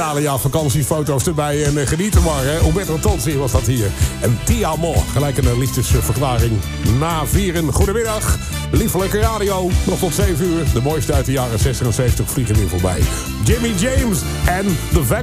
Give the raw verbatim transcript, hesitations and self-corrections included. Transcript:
Ja, vakantiefoto's erbij en uh, genieten maar. Hè. Umberto Tozzi was dat hier. En Ti Amo, gelijk een liefdesverklaring na vieren. Goedemiddag, liefelijke radio. Nog tot zeven uur. De mooiste uit de jaren zestig en zeventig vliegen weer voorbij. Jimmy James en The